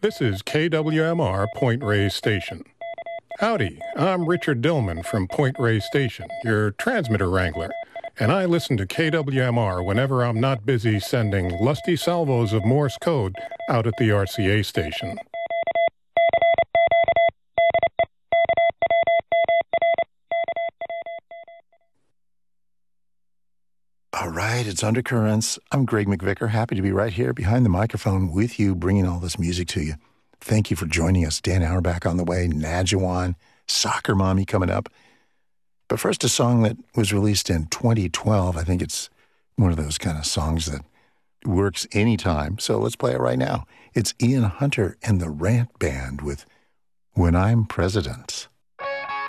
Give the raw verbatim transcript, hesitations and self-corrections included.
This is K W M R Point Reyes Station. Howdy, I'm Richard Dillman from Point Reyes Station, your transmitter wrangler, and I listen to K W M R whenever I'm not busy sending lusty salvos of Morse code out at the R C A station. All right, it's Undercurrents. I'm Greg McVicker, happy to be right here behind the microphone with you, bringing all this music to you. Thank you for joining us. Dan Auerbach on the way, Najuan, Soccer Mommy coming up. But first, a song that was released in twenty twelve. I think it's one of those kind of songs that works anytime, so let's play it right now. It's Ian Hunter and the Rant Band with When I'm President.